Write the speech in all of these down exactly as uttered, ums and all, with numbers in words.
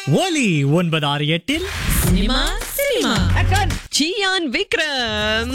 ஒலி ஒன்பது ஆறு எட்டில் சினிமா சினிமா சியான் விக்ரம்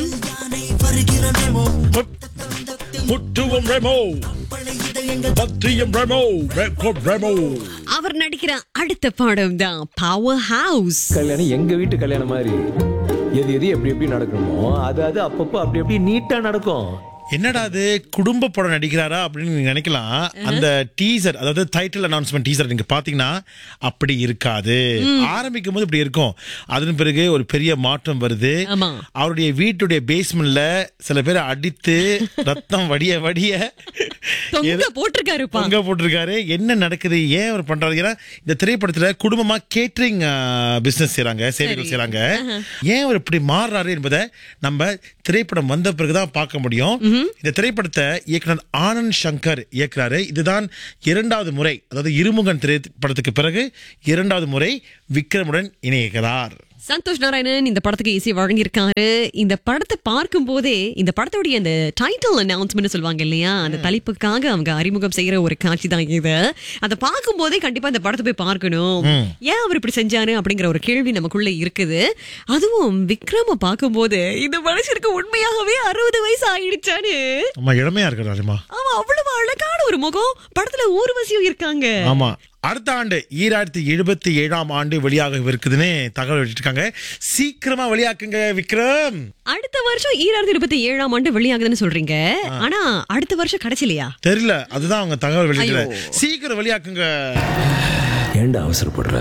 முட்டுவம் ரெமோ பத்தியம் ரெமோ ரெக்கோட் ரெமோ. அவர் நடிக்கிற அடுத்த படம் தான் பவர் ஹவுஸ். கல்யாணம் எங்க வீட்டு கல்யாணம் மாதிரி எது எது எப்படி எப்படி நடக்கணுமோ அது அது அப்பப்போ அப்படி அப்படி நீட்டா நடக்கும். என்னடா அது குடும்ப படம் நடிக்கிறாரா அப்படின்னு நீங்க நினைக்கலாம். அந்த டீசர், அதாவது டைட்டில் அனௌன்ஸ்மெண்ட் டீசர் நீங்க பாத்தீங்கன்னா அப்படி இருக்காது. ஆரம்பிக்கும் போது இப்படி இருக்கும். அதன் பிறகு ஒரு பெரிய மாற்றம் வருது. ஆமா. அவருடைய வீட்டுடைய பேஸ்மெண்ட்ல சில பேரை அடித்து ரத்தம் வடிய வடிய தொங்க போட்டிருக்காருப்பா. தொங்க போட்டிருக்காரு. என்ன நடக்குது, ஏன் அவர் பண்றாரு? ஏன்னா இந்த திரைப்படத்துல குடும்பமா கேட்டரிங் பிசினஸ் செய்யறாங்க, சேவைகள் செய்யறாங்க. ஏன் அவர் இப்படி மாறுறாரு என்பதை நம்ம திரைப்படம் வந்த பிறகுதான் பார்க்க முடியும். இந்த திரைப்படத்தை இயக்குனர் ஆனந்த் சங்கர் இயக்குறாரு. இதுதான் இரண்டாவது முறை, அதாவது இருமுகன் திரைப்படத்துக்கு பிறகு இரண்டாவது முறை விக்ரமுடன் இணைகிறார். சந்தோஷ் நாராயணன் இந்த படத்துக்கு இசை வழங்கியிருக்காரு. இந்த படத்தை பார்க்கும் போதே இந்த படத்துடைய அந்த டைட்டில் அனௌன்ஸ்மெண்ட் சொல்லுவாங்க இல்லையா, அந்த தலைப்புக்காக அவங்க அறிமுகம் செய்யற ஒரு காட்சி தான் இது. அதை பார்க்கும் போதே கண்டிப்பா இந்த படத்தை போய் பார்க்கணும், ஏன் அவர் இப்படி செஞ்சாரு அப்படிங்கிற ஒரு கேள்வி நமக்குள்ள இருக்குது. அதுவும் விக்ரம பார்க்கும் போது இந்த மனுஷனுக்கு உண்மையாகவே அறுபது வயசு ஆயிடுச்சானு. ஆமா, இளமையா இருக்கிறாருமா. ஆமா, அவ்வளவு அழகான ஒரு முகம். படத்துல ஊர்வசியும் இருக்காங்க. ஆமா, அடுத்த ஆண்டு ஈராயிரத்தி எழுபத்தி ஏழாம் ஆண்டு வெளியாக இருக்குதுன்னு தகவல் வெளியிட்டிருக்காங்க. சீக்கிரமா வெளியாக்குங்க விக்ரம். அடுத்த வருஷம் ஈராயிரத்தி இருபத்தி ஏழாம் ஆண்டு வெளியாகுதுன்னு சொல்றீங்க. ஆனா அடுத்த வருஷம் கிடைச்சலையா தெரியல. அதுதான் அவங்க தகவல் வெளியிடல. சீக்கிரம் வெளியாக்குங்க. ஏண்டா அவசரப்படுற?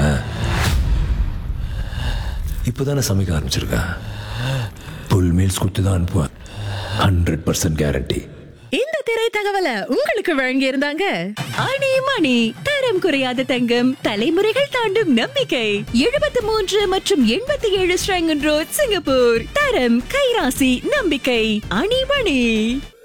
இப்பதானே சமைக்க ஆரம்பிச்சிருக்க. புல் மீல்ஸ் குத்துதான் அனுப்புவேன். Hundred percent guarantee. இந்த திரை தகவலை உங்களுக்கு வழங்கி இருந்தாங்க ஆணி மணி, தரம் குறையாத தங்கம், தலைமுறைகள் தாண்டும் நம்பிக்கை. எழுபத்தி மூன்று மற்றும் எண்பத்தி ஏழு ஸ்ரங்கன் ரோட், சிங்கப்பூர். தரம், கைராசி, நம்பிக்கை. அணி மணி.